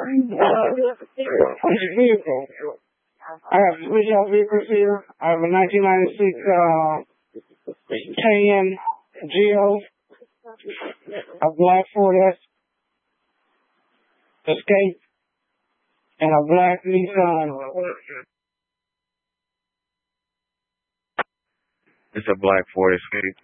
I have 3 vehicles here. I have a 1996 Cayenne Geo, a black Ford Escape, and a black Nissan. It's a black Ford Escape.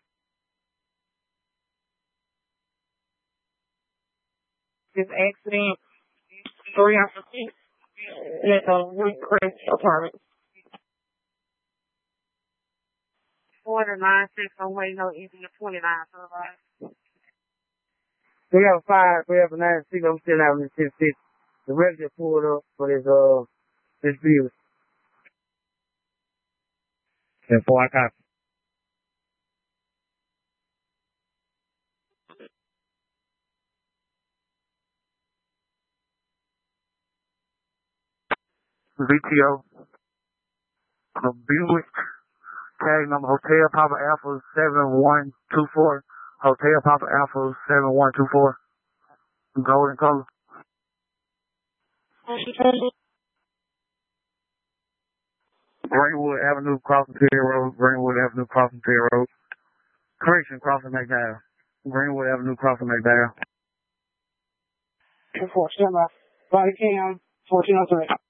This accident, 3 after 6. It's a Woodcrest apartment. 49-6. I'm waiting on easy to 29. We have a 5. We have a 9-6. I'm still having the 10-6. The rest just pulled up for this view. And 4 I copy. VTO, Buick, tag number Hotel Papa Alpha 7124, Hotel Papa Alpha 7124, golden color. Greenwood Avenue, crossing Perry Road, Greenwood Avenue, crossing Perry Road. Correction, crossing McDowell. Greenwood Avenue, crossing McDowell. 247, body cam, 1403.